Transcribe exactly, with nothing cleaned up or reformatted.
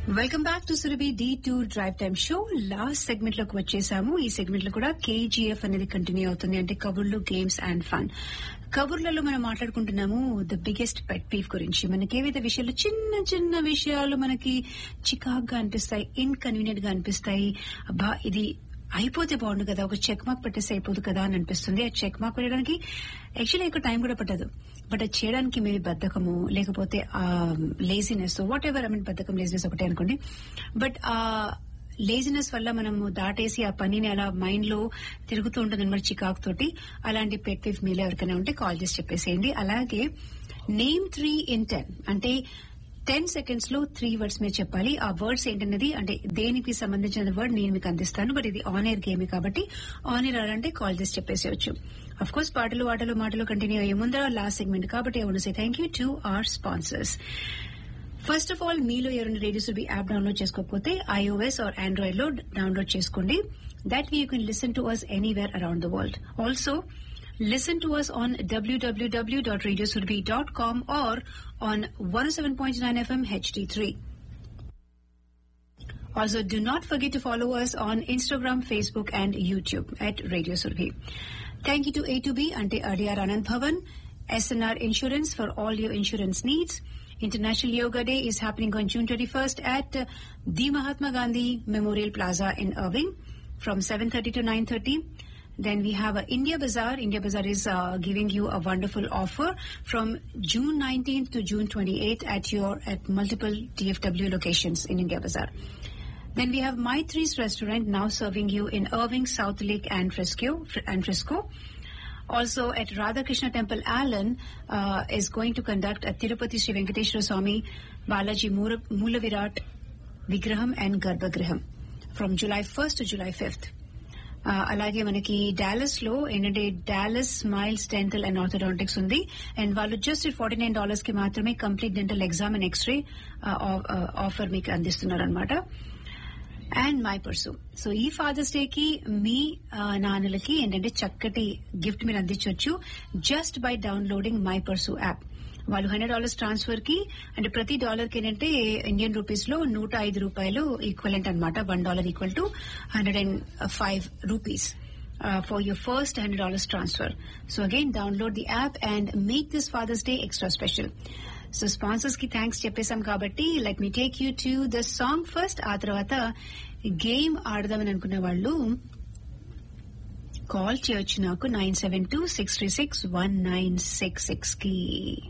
Welcome back to Surabhi D tour drive time show. Last segment లోకి వచ్చేసాము. ఈ segment లో కూడా కేజీఎఫ్ అనేది కంటిన్యూ అవుతుంది, అంటే కబుర్లు, గేమ్స్ అండ్ ఫన్. కబుర్లలో మనం మాట్లాడుకుంటున్నాము ద బిగ్గెస్ట్ పెట్ పీవ్ గురించి. మనకి ఏవైతే విషయాలు, చిన్న చిన్న విషయాలు మనకి చికాగ్గా అనిపిస్తాయి, ఇన్కన్వీనియంట్ గా అనిపిస్తాయి, అబ్బా ఇది అయిపోతే బాగుండు కదా, ఒక చెక్ మార్క్ పెట్టేసి అయిపోదు కదా అని అనిపిస్తుంది. ఆ చెక్ మార్క్ పెట్టడానికి యాక్చువల్లీ ఎక్కువ టైం కూడా పట్టదు, బట్ అది చేయడానికి మేబీ బద్ధకము, లేకపోతే ఆ laziness, what ever. I mean బద్ధకం, లేజినెస్ ఒకటే అనుకోండి. బట్ ఆ లేజినెస్ వల్ల మనము దాటేసి ఆ పనిని అలా మైండ్ లో తిరుగుతూ ఉంటుంది అనమాట చికాకు తోటి. అలాంటి పెట్ పీవ్ మీలో ఎవరికైనా ఉంటే కాల్ చేసి చెప్పేసేయండి. అలాగే నేమ్ త్రీ ఇన్ టెన్ అంటే టెన్ సెకండ్స్ లో త్రీ వర్డ్స్ మీరు చెప్పాలి. ఆ వర్డ్స్ ఏంటన్నది, అంటే దేనికి సంబంధించిన వర్డ్ నేను మీకు అందిస్తాను, బట్ ఇది ఆన్ ఎయిర్ గేమ్ కాబట్టి ఆన్ ఎయిర్ అంటే కాల్ చేసి చెప్పేసేయచ్చు. అఫ్ కోర్స్ పాటలు వాటలు మాటలు కంటిన్యూ అయ్యే ముందర లాస్ట్ సెగ్మెంట్ కాబట్టి I want to say thank you to our sponsors. First of all, మీలో ఎవరైనా రేడియో సురభి యాప్ డౌన్లోడ్ చేసుకోకపోతే ఐఓఎస్ ఆర్ ఆండ్రాయిడ్ లో డౌన్లోడ్ చేసుకోండి. That way you can listen to us anywhere around the world. Also listen to us on w w w dot radio surabhi dot com or on one oh seven point nine F M H D three. Also, do not forget to follow us on Instagram, Facebook and YouTube at Radio Surabhi. Thank you to A two B ante Adiyar Anand Bhavan, S N R Insurance for all your insurance needs. International Yoga Day is happening on June twenty-first at uh, the Mahatma Gandhi Memorial Plaza in Irving from seven thirty to nine thirty. Then we have a India Bazaar. India Bazaar is uh, giving you a wonderful offer from June nineteenth to June twenty-eighth at your at multiple D F W locations in India Bazaar. Then we have My Three's Restaurant now serving you in Irving, South Lake and Frisco. And Frisco. Also at Radhakrishna Temple, Allen uh, is going to conduct a Tirupati Sri Venkateshwara Swami Balaji Moola Virat Vigraham and Garbhagriham from July first to July fifth. అలాగే మనకి Dallas లో ఏంటంటే Dallas smiles dental and orthodontics ఉంది. And వాళ్ళు just forty nine dollars కి మాత్రమే complete dental exam and x ray offer మీకు అందిస్తున్నారు అనమాట. And my purse. సో ఈ ఫాదర్స్ డే కి మీ నాన్నలకి ఏంటంటే చక్కటి గిఫ్ట్ మీరు అందించవచ్చు just by downloading my purse app. వాళ్ళు హండ్రెడ్ డాలర్స్ ట్రాన్స్ఫర్ కి, అంటే ప్రతి డాలర్ కి ఏంటంటే ఇండియన్ రూపీస్ లో నూట ఐదు రూపాయలు ఈక్వలెంట్ అనమాట. One dollar equal to hundred and five rupees for your first hundred dollars transfer. So again download the app and make this fathers day extra special. So sponsors కి thanks చెప్పేశాం కాబట్టి let me take you to the song first. ఆ తర్వాత game ఆడదామని అనుకునే వాళ్ళు call చేయొచ్చు నాకు nine seven two six three six one nine six six కి.